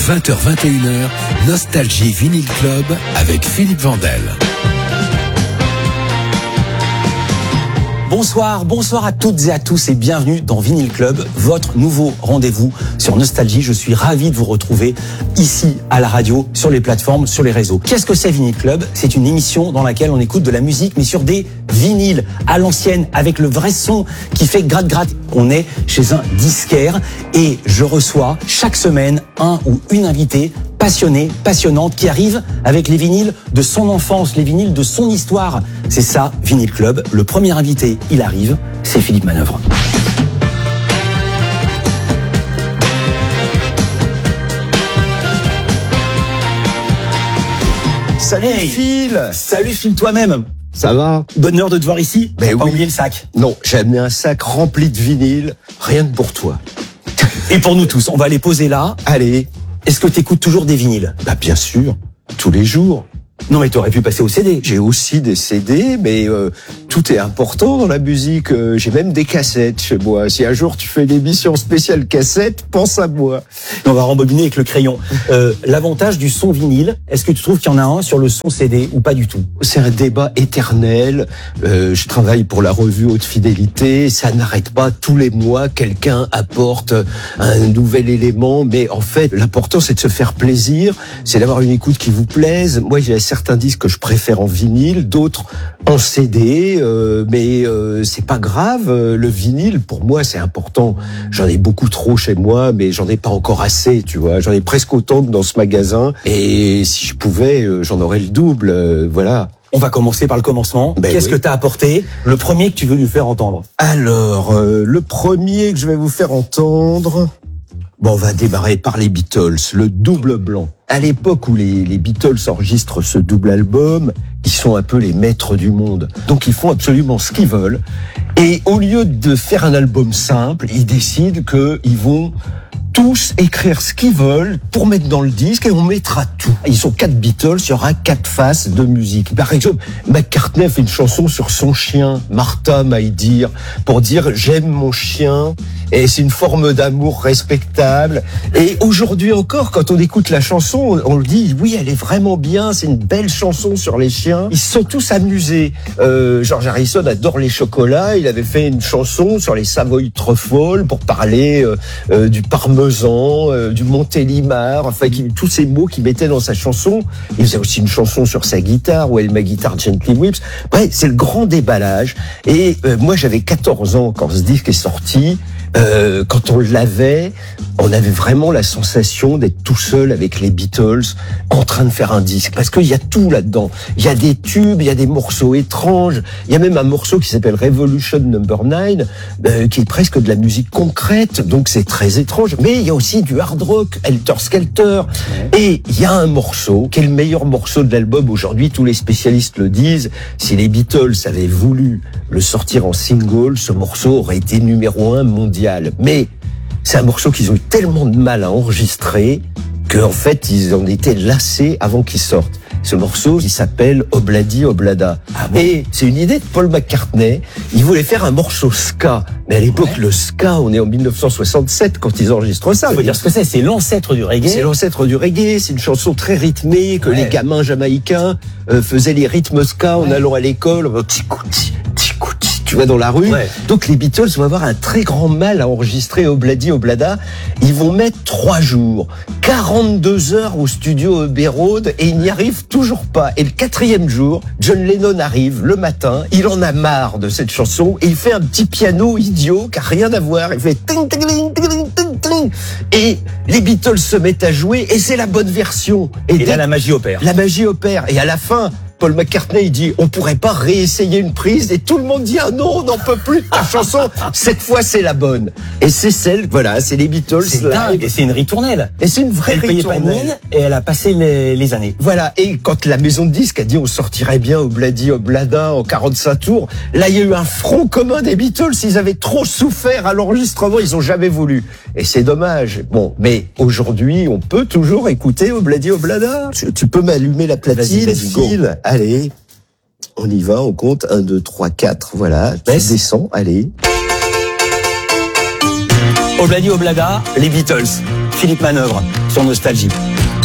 20h-21h, Nostalgie Vinyl Club avec Philippe Vandel. Bonsoir à toutes et à tous et bienvenue dans Vinyl Club, votre nouveau rendez-vous sur Nostalgie. Je suis ravi de vous retrouver ici à la radio, sur les plateformes, sur les réseaux. Qu'est-ce que c'est Vinyl Club ? C'est une émission dans laquelle on écoute de la musique, mais sur des vinyles à l'ancienne, avec le vrai son qui fait gratte-gratte. On est chez un disquaire et je reçois chaque semaine un ou une invitée passionnée, passionnante, qui arrive avec les vinyles de son enfance, les vinyles de son histoire. C'est ça, Vinyl Club. Le premier invité, il arrive, c'est Philippe Manœuvre. Salut Phil. Salut Phil toi-même. Ça va ? Bonheur de te voir ici. Mais pas oui. oublier le sac. Non, j'ai amené un sac rempli de vinyles, rien que pour toi. Et pour nous tous, on va les poser là. Allez. Est-ce que t'écoutes toujours des vinyles ? Bah bien sûr, tous les jours. Non mais t'aurais pu passer au CD. J'ai aussi des CD, mais tout est important dans la musique. J'ai même des cassettes chez moi. Si un jour tu fais une émission spéciale cassette, pense à moi. On va rembobiner avec le crayon. L'avantage du son vinyle, est-ce que tu trouves qu'il y en a un sur le son CD ou pas du tout ? C'est un débat éternel. Je travaille pour la revue Haute Fidélité. Ça n'arrête pas. Tous les mois, quelqu'un apporte un nouvel élément. Mais en fait, l'important, c'est de se faire plaisir. C'est d'avoir une écoute qui vous plaise. Moi, j'ai certains disques que je préfère en vinyle, d'autres en CD, mais c'est pas grave. Le vinyle, pour moi, c'est important. J'en ai beaucoup trop chez moi, mais j'en ai pas encore assez, tu vois. J'en ai presque autant que dans ce magasin, et si je pouvais, j'en aurais le double, voilà. On va commencer par le commencement. Qu'est-ce que t'as apporté ? Le premier que tu veux nous faire entendre ? Alors, le premier que je vais vous faire entendre... Bon, on va démarrer par les Beatles, le double blanc. À l'époque où les Beatles enregistrent ce double album, ils sont un peu les maîtres du monde. Donc ils font absolument ce qu'ils veulent. Et au lieu de faire un album simple, ils décident qu'ils vont tous écrire ce qu'ils veulent pour mettre dans le disque et on mettra tout. Ils sont 4 Beatles, il y aura 4 faces de musique. Par exemple, McCartney a fait une chanson sur son chien, Martha My Dear, pour dire j'aime mon chien et c'est une forme d'amour respectable. Et aujourd'hui encore, quand on écoute la chanson, on le dit oui, elle est vraiment bien, c'est une belle chanson sur les chiens. Ils se sont tous amusés. George Harrison adore les chocolats, il avait fait une chanson sur les Savoy Truffles pour parler du parmesan, du Montélimar, enfin tous ces mots qu'il mettait dans sa chanson. Il faisait aussi une chanson sur sa guitare, While My Guitar Gently Weeps. Bref, c'est le grand déballage. Et moi, j'avais 14 ans quand ce disque est sorti. Quand on l'avait, on avait vraiment la sensation d'être tout seul avec les Beatles en train de faire un disque. Parce qu'il y a tout là-dedans. Il y a des tubes, il y a des morceaux étranges. Il y a même un morceau qui s'appelle Revolution Number 9, qui est presque de la musique concrète. Donc c'est très étrange. Mais il y a aussi du hard rock, Helter Skelter. Et il y a un morceau qui est le meilleur morceau de l'album aujourd'hui. Tous les spécialistes le disent. Si les Beatles avaient voulu le sortir en single, ce morceau aurait été numéro 1 mondial. Mais c'est un morceau qu'ils ont eu tellement de mal à enregistrer qu'en fait, ils en étaient lassés avant qu'il sorte. Ce morceau, il s'appelle Obladi Oblada. Ah bon ? Et c'est une idée de Paul McCartney. Il voulait faire un morceau ska. Mais à l'époque, le ska, on est en 1967 quand ils enregistrent ça. Il faut dire ce que c'est l'ancêtre du reggae. C'est l'ancêtre du reggae, c'est une chanson très rythmée que les gamins jamaïcains faisaient les rythmes ska en allant à l'école. Tu vas dans la rue. Donc les Beatles vont avoir un très grand mal à enregistrer Obladi Oblada. Ils vont mettre 3 jours, 42 heures au studio Abbey Road et ils n'y arrivent toujours pas. Et le 4e jour, John Lennon arrive le matin, il en a marre de cette chanson et il fait un petit piano idiot qui a rien à voir. Il fait ting ting ting ting ting ting et les Beatles se mettent à jouer et c'est la bonne version. Et là la magie opère. La magie opère et à la fin, Paul McCartney, il dit, on pourrait pas réessayer une prise, et tout le monde dit, ah non, on n'en peut plus de ta chanson, cette fois c'est la bonne. Et c'est celle, voilà, c'est les Beatles. C'est dingue, et c'est une ritournelle. Et c'est une vraie ritournelle. Et elle a passé les années. Voilà, et quand la maison de disques a dit, on sortirait bien Obladi Oblada en 45 tours, là il y a eu un front commun des Beatles, ils avaient trop souffert à l'enregistrement, ils ont jamais voulu. Et c'est dommage. Bon, mais aujourd'hui, on peut toujours écouter Obladi Oblada. Tu peux m'allumer la platine, Phil. Allez, on y va, on compte 1, 2, 3, 4, voilà, tu descends, allez. Obladi Oblada, les Beatles. Philippe Manœuvre sur Nostalgie.